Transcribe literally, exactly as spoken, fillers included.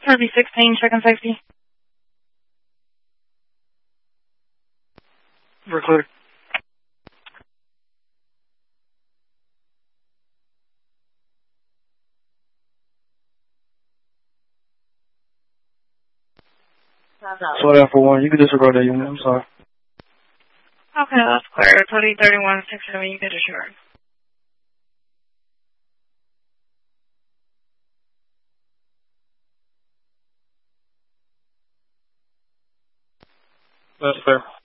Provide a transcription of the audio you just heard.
Kirby sixteen, checking safety. We're clear. Slow down for one. You can disregard that unit. I'm sorry. Okay, that's clear. twenty thirty-one six seven, you can disregard. That's fair.